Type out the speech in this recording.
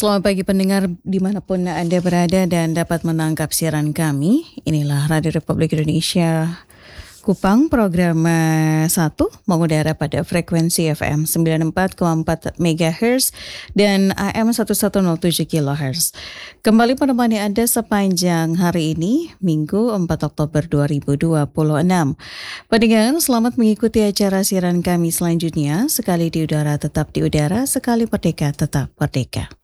Selamat pagi pendengar dimanapun Anda berada dan dapat menangkap siaran kami. Inilah Radio Republik Indonesia Kupang, program 1 mengudara pada frekuensi FM 94,4 MHz dan AM 1107 kHz. Kembali menemani Anda sepanjang hari ini, Minggu 4 Oktober 2026. Pendengar, selamat mengikuti acara siaran kami selanjutnya. Sekali di udara tetap di udara, sekali merdeka tetap merdeka.